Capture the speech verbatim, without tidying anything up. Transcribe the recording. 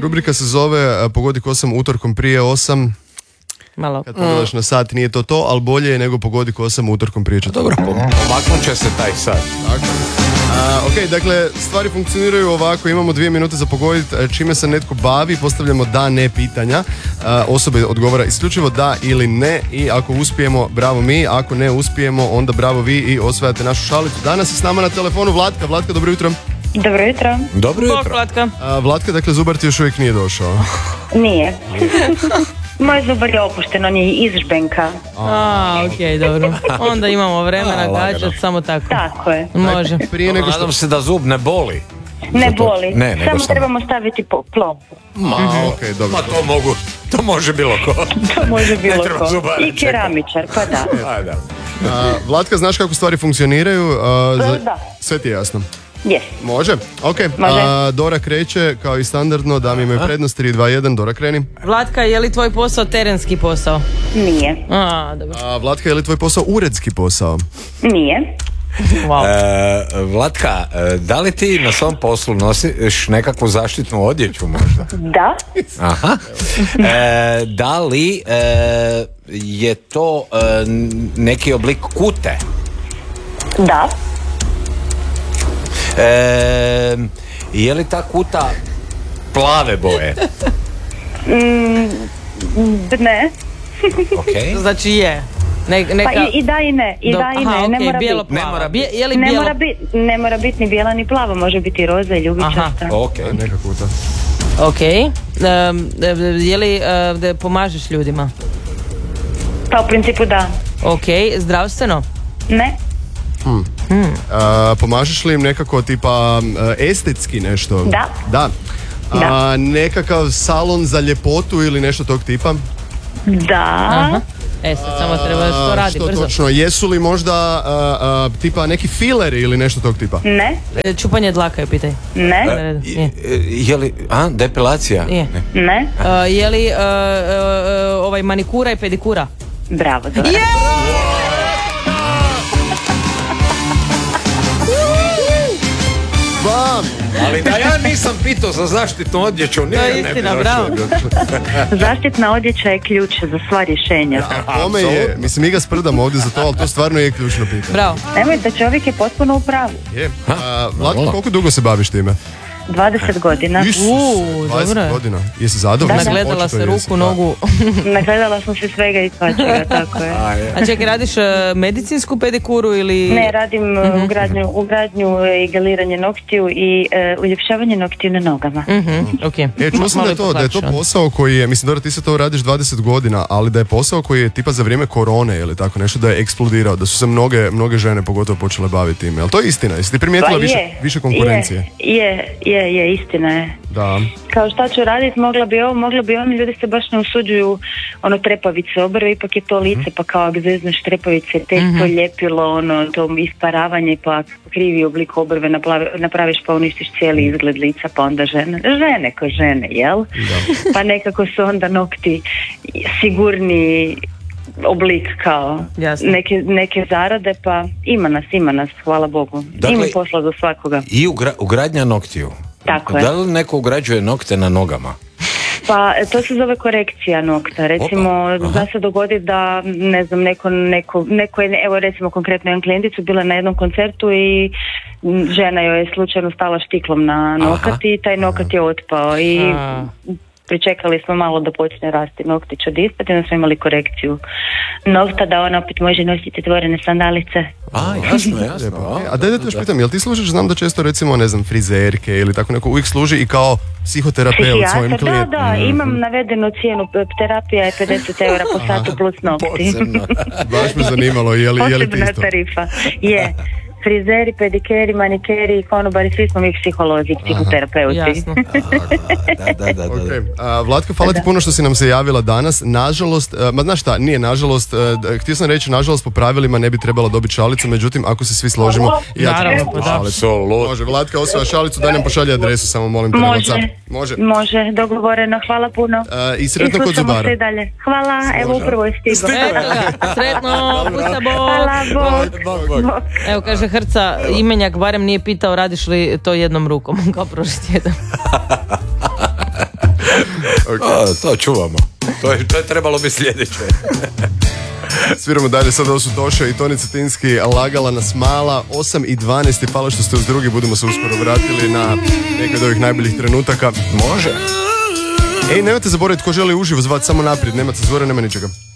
rubrika se zove Pogodi ko sam utorkom prije osam. Malo. Kad pogledaš na sat nije to to, ali bolje je nego Pogodi ko sam utorkom prije četvrtka. Dobro, pomaknut će se taj sat. Tako. A, ok, dakle, stvari funkcioniraju ovako, imamo dvije minute za pogoditi čime se netko bavi, postavljamo da, ne pitanja, a, osobe odgovara isključivo da ili ne i ako uspijemo, bravo mi, ako ne uspijemo, onda bravo vi i osvajate našu šalicu. Danas je s nama na telefonu Vlatka. Vlatka, dobro jutro. Dobro jutro. Dobro jutro. Bok, Vlatka. A, Vlatka, dakle, zubar ti još uvijek nije došao. Nije. Moj zubar je opušten, on je iz žbenka. A, okej, okay, dobro. Onda imamo vremena gađati samo tako. Tako je. Može. Prije nego što... Nadam se da zub ne boli. Ne boli, Ne, nego samo sam- trebamo staviti po plombu. Ma, ok, dobro. Ma to mogu, to može bilo ko. To može bilo Ne treba ko. zubara I čekati. keramičar, pa da. A, da. A, Vlatka, znaš kako stvari funkcioniraju? A, za- Da. Sve ti je jasno. Yes. Može? Ok. Može. A, Dora kreće, kao i standardno, da mi imaju prednost, tri, dva, jedan, Dora kreni. Vlatka, je li tvoj posao terenski posao? Nije. A, dobro. A, Vlatka, je li tvoj posao uredski posao? Nije. Wow. E, Vlatka, e, da li ti na svom poslu nosiš nekakvu zaštitnu odjeću možda? Da. Aha. E, da li e, je to e, neki oblik kute? Da. E, je li ta kuta plave boje? Mm, ne. Ok. Znači je. Ne, neka... Pa i, i da i ne. I Do- da i Aha, ne. Ne okej, mora bijelo biti. Ne plava. mora Bije- je li Ne bijelo... mora, biti, ne mora biti ni bijela ni plava, može biti roza i ljubičasta. Ok. A, neka kuta. Ok. Um, je li uh, da pomažeš ljudima? Pa u principu da. Ok. Zdravstveno? Ne. A, pomažeš li im nekako tipa a, estetski nešto? Da. Da. A, Da. nekakav salon za ljepotu ili nešto tog tipa? Da. Aha. E, sad samo treba što A, radi, što brzo. točno? Jesu li možda a, a, tipa neki fileri ili nešto tog tipa? Ne. E, Čupanje dlaka je pitanje. Ne. Na redu, Je, nije. je li, a, depilacija? Nije. Ne. Ne. Uh, je li uh, uh, ovaj manikura i pedikura? Bravo, Dora. Bam! Ali da ja nisam pitao za zaštitnu odjeću, To nije je ne bi istina, došao. bravo. Zaštitna odjeća je ključ za sva rješenja. Tome je, mislim mi ga sprdamo ovdje za to, ali to stvarno je ključno pitanje. Bravo. Nemojte, čovjek je potpuno u pravu. Je. A, Vlatka, Hvala. koliko dugo se baviš time? dvadeset godina. Isus, U, dvadeset dobro je. godina. Jesi zadovoljna? Nagledala Očito se jesi, ruku, da. nogu. Nagledala sam se svega i svačega, tako je. A, je. A čekaj, radiš uh, medicinsku pedikuru ili... Ne, radim uh, ugradnju, ugradnju i geliranje noktiju i uh, uljepšavanje noktiju na nogama. Mhm, ok. E, čuo sam da je to, da je to posao koji je, mislim, dobro, ti se to radiš dvadeset godina, ali da je posao koji je tipa za vrijeme korone ili tako nešto da je eksplodirao, da su se mnoge, mnoge žene pogotovo počele baviti time. Jel to je istina? Jesi ti primijetila više, više konkurencije? Je, je, je, je, istina je. Da. Kao šta ću raditi, mogla bi ovo, mogla bi ono, ljudi se baš ne usuđuju ono trepavice obrve, ipak je to lice, pa kao ako zezneš trepavice, teško ljepilo, ono, to isparavanje, pa krivi oblik obrve naplavi- napraviš pa uništiš cijeli izgled lica, pa onda žene, žene ko žene, jel? Pa nekako su onda nokti sigurni oblik kao Jasno. neke, neke zarade, pa ima nas, ima nas, hvala Bogu. Dakle, ima posla za svakoga. I ugra, ugradnja noktiju. Tako je. Da li neko ugrađuje nokte na nogama? Pa to se zove korekcija nokta. Recimo, Opa, aha. da se dogodi da, ne znam, neko, neko, neko je, evo recimo konkretno jedan klijendicu bila na jednom koncertu i m, žena joj je slučajno stala štiklom na nokat Aha. i taj nokat je otpao i A. pričekali smo malo da počne rasti noktić od ispod i onda smo imali korekciju nokta da ona opet može nositi otvorene sandalice. A, jasno, jasno. E, a daj da te još pitam, jel ti služiš, znam da često recimo, ne znam, frizerke ili tako neko uvijek služi i kao psihoterapeut svojim Psihijatar, da, klijentima. da, imam navedenu cijenu, p- terapija je pedeset eura po satu plus nokti. Posebno. Baš me zanimalo, je li, je li ti Posebna isto? tarifa. Je. Frizeri, pedikeri, manikeri, konobari, svi smo mi psiholozi, psihoterapeuti. Jasno. Da, da, da, da. Ok, a, Vlatko, hvala ti puno što si nam se javila danas. Nažalost, a, ma znaš šta, nije nažalost, a, d- htio sam reći, nažalost po pravilima ne bi trebala dobiti šalicu, međutim, ako se svi složimo, ja ću Naravno, dobiti pa da. šalicu. Apsolutno. Može, Vlatka osvaja šalicu, daj nam pošalje adresu, samo molim te na Može. WhatsApp. Može. Može, dogovoreno, hvala puno. A, I sretno kod slušamo zubara. se i dalje. Hvala, evo upravo je stigao. Eto ga, sretno, pusta bok. Hvala, bog. Bog, bog. Bog. Evo kaže Hrca, imenjak barem nije pitao radiš li to jednom rukom, kao prošli tjedan. Okay. O, to čuvamo. To je, to je trebalo biti sljedeće. Sviramo dalje, sad ovo su Toša i Toni Cetinski, Lagala nas mala, osam i dvanaest, hvala što ste uz drugi, budemo se uskoro vratili na neke od ovih najboljih trenutaka. Može. Ej, nemojte zaboraviti, ko želi uživo zvati, samo naprijed, nema cenzure, nema ničega.